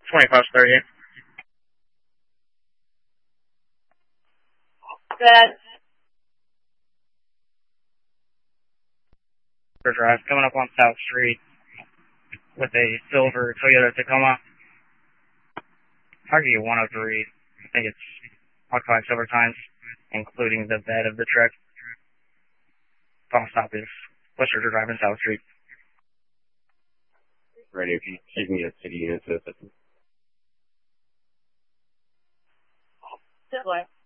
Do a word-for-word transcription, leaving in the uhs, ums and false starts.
twenty-five thirty-eight. That. Drive coming up on South Street with a silver Toyota Tacoma. I'll give you one oh three. I think it's occupied several times, including the bed of the truck. Final stop is West River Drive and South Street. Ready if you give me a city unit to assist. Silver.